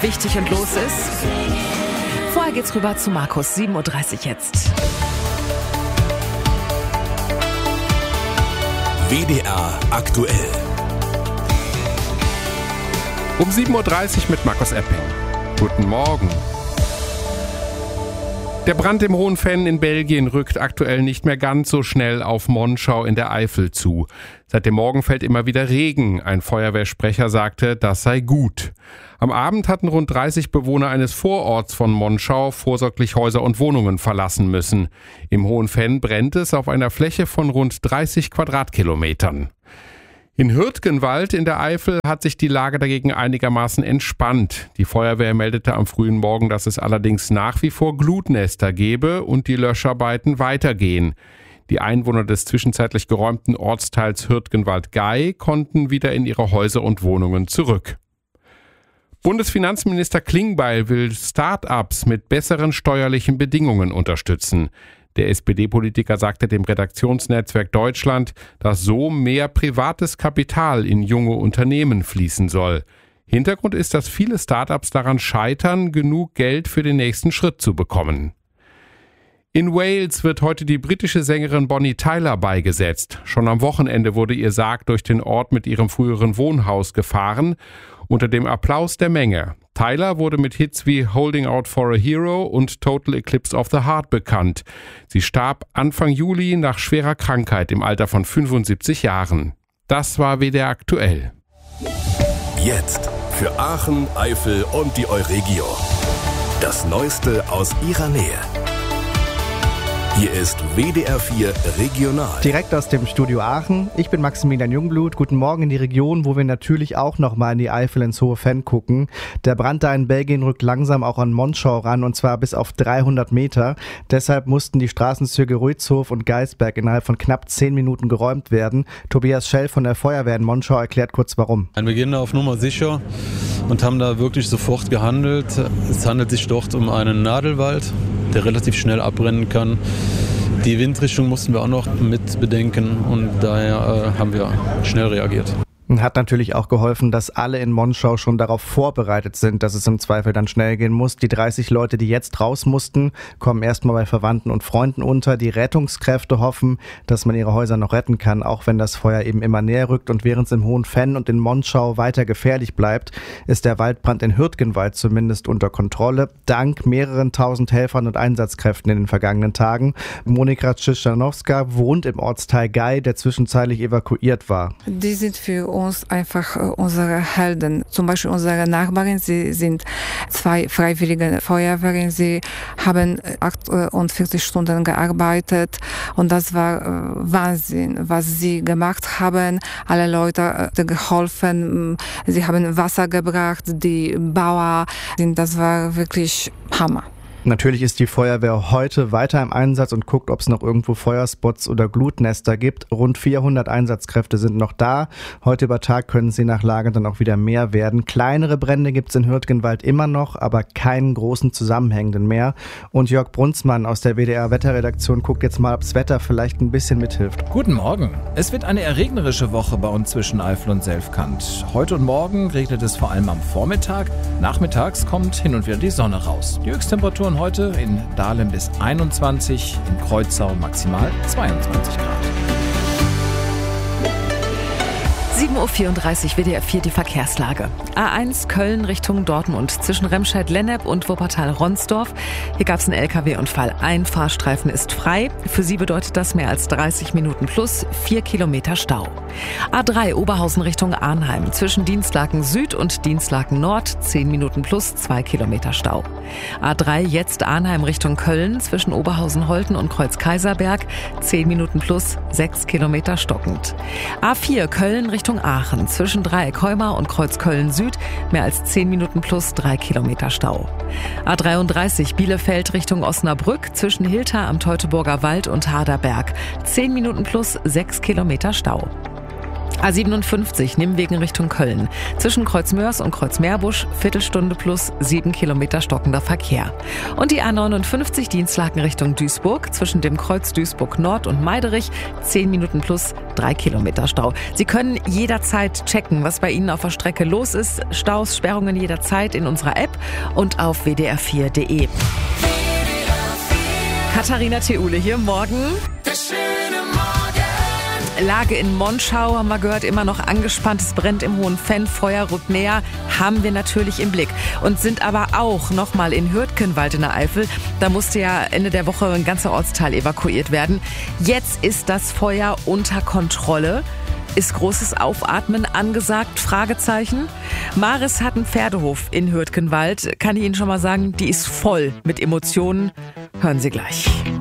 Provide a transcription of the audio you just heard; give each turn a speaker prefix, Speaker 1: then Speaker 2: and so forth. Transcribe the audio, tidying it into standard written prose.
Speaker 1: Wichtig und los ist. Vorher geht's rüber zu Markus, 7.30 Uhr jetzt.
Speaker 2: WDR aktuell.
Speaker 3: Um 7.30 Uhr mit Markus Epping. Guten Morgen. Der Brand im Hohen Venn in Belgien rückt aktuell nicht mehr ganz so schnell auf Monschau in der Eifel zu. Seit dem Morgen fällt immer wieder Regen. Ein Feuerwehrsprecher sagte, das sei gut. Am Abend hatten rund 30 Bewohner eines Vororts von Monschau vorsorglich Häuser und Wohnungen verlassen müssen. Im Hohen Venn brennt es auf einer Fläche von rund 30 Quadratkilometern. In Hürtgenwald in der Eifel hat sich die Lage dagegen einigermaßen entspannt. Die Feuerwehr meldete am frühen Morgen, dass es allerdings nach wie vor Glutnester gebe und die Löscharbeiten weitergehen. Die Einwohner des zwischenzeitlich geräumten Ortsteils Hürtgenwald-Gey konnten wieder in ihre Häuser und Wohnungen zurück. Bundesfinanzminister Klingbeil will Start-ups mit besseren steuerlichen Bedingungen unterstützen. Der SPD-Politiker sagte dem Redaktionsnetzwerk Deutschland, dass so mehr privates Kapital in junge Unternehmen fließen soll. Hintergrund ist, dass viele Start-ups daran scheitern, genug Geld für den nächsten Schritt zu bekommen. In Wales wird heute die britische Sängerin Bonnie Tyler beigesetzt. Schon am Wochenende wurde ihr Sarg durch den Ort mit ihrem früheren Wohnhaus gefahren, unter dem Applaus der Menge. Tyler wurde mit Hits wie Holding Out for a Hero und Total Eclipse of the Heart bekannt. Sie starb Anfang Juli nach schwerer Krankheit im Alter von 75 Jahren. Das war WDR aktuell.
Speaker 2: Jetzt für Aachen, Eifel und die Euregio. Das Neueste aus ihrer Nähe. Hier ist WDR 4 Regional.
Speaker 4: Direkt aus dem Studio Aachen. Ich bin Maximilian Jungblut. Guten Morgen in die Region, wo wir natürlich auch nochmal in die Eifel ins Hohe Venn gucken. Der Brand da in Belgien rückt langsam auch an Monschau ran, und zwar bis auf 300 Meter. Deshalb mussten die Straßenzüge Ruitzhof und Geisberg innerhalb von knapp 10 Minuten geräumt werden. Tobias Schell von der Feuerwehr in Monschau erklärt kurz warum.
Speaker 5: Wir gehen da auf Nummer sicher und haben da wirklich sofort gehandelt. Es handelt sich dort um einen Nadelwald, der relativ schnell abbrennen kann. Die Windrichtung mussten wir auch noch mit bedenken und daher haben wir schnell reagiert.
Speaker 4: Hat natürlich auch geholfen, dass alle in Monschau schon darauf vorbereitet sind, dass es im Zweifel dann schnell gehen muss. Die 30 Leute, die jetzt raus mussten, kommen erstmal bei Verwandten und Freunden unter. Die Rettungskräfte hoffen, dass man ihre Häuser noch retten kann, auch wenn das Feuer eben immer näher rückt. Und während es im Hohen Venn und in Monschau weiter gefährlich bleibt, ist der Waldbrand in Hürtgenwald zumindest unter Kontrolle, dank mehreren tausend Helfern und Einsatzkräften in den vergangenen Tagen. Monika Tschitschanowska wohnt im Ortsteil Gey, der zwischenzeitlich evakuiert war.
Speaker 6: Die sind für uns einfach unsere Helden. Zum Beispiel unsere Nachbarin, sie sind 2 freiwillige Feuerwehren. Sie haben 48 Stunden gearbeitet und das war Wahnsinn, was sie gemacht haben. Alle Leute geholfen, sie haben Wasser gebracht, die Bauer, das war wirklich Hammer.
Speaker 4: Natürlich ist die Feuerwehr heute weiter im Einsatz und guckt, ob es noch irgendwo Feuerspots oder Glutnester gibt. Rund 400 Einsatzkräfte sind noch da. Heute über Tag können sie nach Lage dann auch wieder mehr werden. Kleinere Brände gibt es in Hürtgenwald immer noch, aber keinen großen zusammenhängenden mehr. Und Jörg Brunzmann aus der WDR-Wetterredaktion guckt jetzt mal, ob das Wetter vielleicht ein bisschen mithilft.
Speaker 7: Guten Morgen. Es wird eine eher regnerische Woche bei uns zwischen Eifel und Selfkant. Heute und morgen regnet es vor allem am Vormittag. Nachmittags kommt hin und wieder die Sonne raus. Die Höchsttemperaturen heute in Dahlem bis 21, in Kreuzau maximal 22 Grad.
Speaker 1: 7.34 Uhr WDR 4 die Verkehrslage. A1 Köln Richtung Dortmund zwischen Remscheid-Lennep und Wuppertal-Ronsdorf. Hier gab es einen LKW-Unfall. Ein Fahrstreifen ist frei. Für Sie bedeutet das mehr als 30 Minuten plus 4 Kilometer Stau. A3 Oberhausen Richtung Arnheim zwischen Dienstlaken Süd und Dienstlaken Nord 10 Minuten plus 2 Kilometer Stau. A3 jetzt Arnheim Richtung Köln zwischen Oberhausen-Holten und Kreuz-Kaiserberg 10 Minuten plus 6 Kilometer stockend. A4 Köln Richtung Aachen zwischen Dreieck-Heumar und Kreuz-Köln-Süd mehr als 10 Minuten plus 3 Kilometer Stau. A33 Bielefeld Richtung Osnabrück zwischen Hilter am Teutoburger Wald und Harderberg 10 Minuten plus 6 Kilometer Stau. A57 Nimwegen Richtung Köln. Zwischen Kreuzmörs und Kreuzmeerbusch, Viertelstunde plus 7 Kilometer stockender Verkehr. Und die A59 Dienstlaken Richtung Duisburg. Zwischen dem Kreuz Duisburg Nord und Meiderich 10 Minuten plus 3 Kilometer Stau. Sie können jederzeit checken, was bei Ihnen auf der Strecke los ist. Staus, Sperrungen jederzeit in unserer App und auf wdr4.de. Katharina Theule hier, morgen. Lage in Monschau, haben wir gehört, immer noch angespannt. Es brennt im Hohen Fenn, Feuer rückt näher, haben wir natürlich im Blick. Und sind aber auch nochmal in Hürtgenwald in der Eifel. Da musste ja Ende der Woche ein ganzer Ortsteil evakuiert werden. Jetzt ist das Feuer unter Kontrolle. Ist großes Aufatmen angesagt? Fragezeichen. Maris hat einen Pferdehof in Hürtgenwald. Kann ich Ihnen schon mal sagen, die ist voll mit Emotionen. Hören Sie gleich.